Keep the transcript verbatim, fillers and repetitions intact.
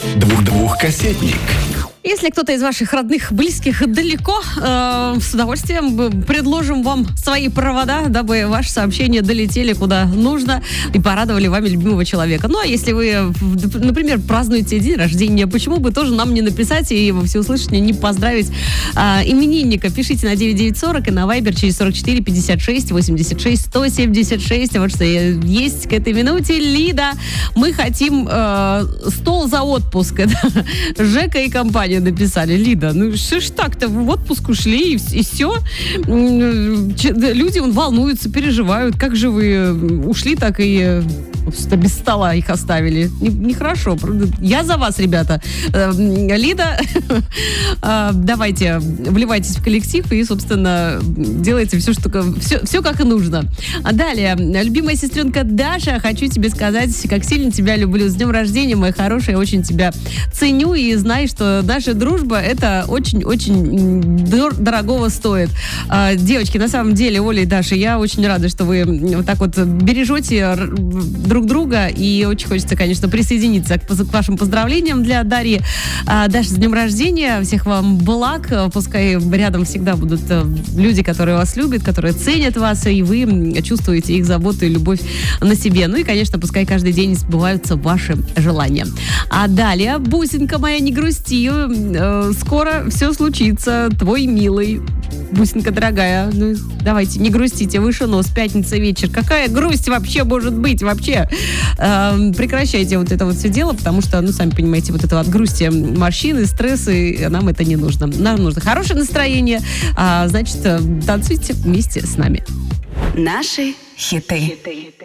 Двух двухкассетник. Если кто-то из ваших родных, близких далеко, э, с удовольствием предложим вам свои провода, дабы ваши сообщения долетели куда нужно и порадовали вами любимого человека. Ну, а если вы, например, празднуете день рождения, почему бы тоже нам не написать и во всеуслышание не поздравить э, именинника? Пишите на девять девять сорок и на Viber через сорок четыре пятьдесят шесть восемьдесят шесть сто семьдесят шесть. Вот что есть к этой минуте. Лида, мы хотим э, стол за отпуск. Жека и компания написали. Лида, ну что ж так-то, в отпуск ушли и, и все. Люди вон, волнуются, переживают. Как же вы ушли, так и без стола их оставили. Нехорошо. Не Я за вас, ребята. Лида, давайте, вливайтесь в коллектив и, собственно, делайте все, что, все, все как и нужно. А далее, любимая сестренка Даша, хочу тебе сказать, как сильно тебя люблю. С днем рождения, моя хорошая, очень тебя ценю и знай, что наша дружба это очень-очень дор- дорогого стоит. А, девочки, на самом деле, Оля и Даша, я очень рада, что вы вот так вот бережете друг друга, и очень хочется, конечно, присоединиться к, к вашим поздравлениям для Дарьи. А, Даша, с днем рождения, всех вам благ, пускай рядом всегда будут люди, которые вас любят, которые ценят вас, и вы чувствуете их заботу и любовь на себе. Ну и, конечно, пускай каждый день сбываются ваши желания. А далее, бусинка моя, не грусти, скоро все случится, твой милый. Бусинка дорогая, ну давайте, не грустите, выше нос, пятница вечер. Какая грусть вообще может быть вообще? Э, прекращайте вот это вот все дело, потому что, ну, сами понимаете, вот это от грусти морщины, стрессы, нам это не нужно. Нам нужно хорошее настроение, а, значит, танцуйте вместе с нами. Наши хиты. хиты.